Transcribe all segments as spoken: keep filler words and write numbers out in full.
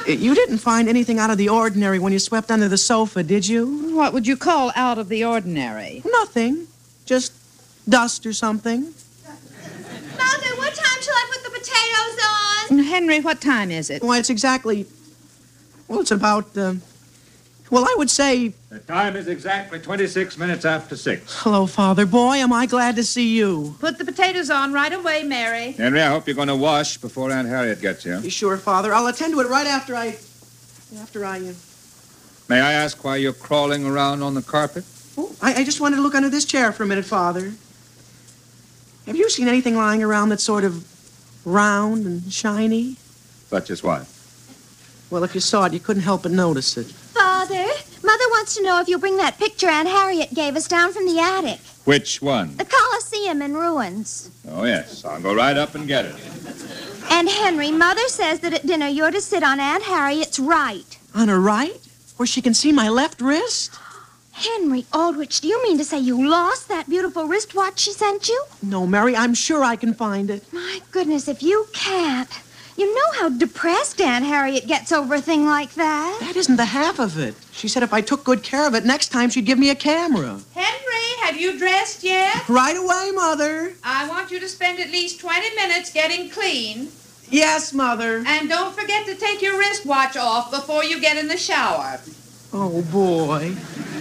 You didn't find anything out of the ordinary when you swept under the sofa, did you? What would you call out of the ordinary? Nothing. Just dust or something. Mother, what time shall I put the potatoes on? Henry, what time is it? Why, it's exactly... Well, it's about... Uh, well, I would say... The time is exactly twenty-six minutes after six. Hello, Father. Boy, am I glad to see you. Put the potatoes on right away, Mary. Henry, I hope you're going to wash before Aunt Harriet gets here. Be sure, Father. I'll attend to it right after I... After I... Uh... May I ask why you're crawling around on the carpet? Oh, I, I just wanted to look under this chair for a minute, Father. Have you seen anything lying around that's sort of round and shiny? Such as what? Well, if you saw it, you couldn't help but notice it. Father, Mother wants to know if you'll bring that picture Aunt Harriet gave us down from the attic. Which one? The Colosseum in ruins. Oh, yes. I'll go right up and get it. And Henry, Mother says that at dinner you're to sit on Aunt Harriet's right. On her right? Where she can see my left wrist? Henry Aldrich, do you mean to say you lost that beautiful wristwatch she sent you? No, Mary, I'm sure I can find it. My goodness, if you can't. You know how depressed Aunt Harriet gets over a thing like that. That isn't the half of it. She said if I took good care of it, next time she'd give me a camera. Henry, have you dressed yet? Right away, Mother. I want you to spend at least twenty minutes getting clean. Yes, Mother. And don't forget to take your wristwatch off before you get in the shower. Oh, boy.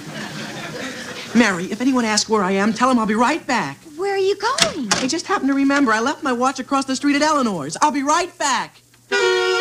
Mary, if anyone asks where I am, tell them I'll be right back. Where are you going? I just happened to remember I left my watch across the street at Eleanor's. I'll be right back.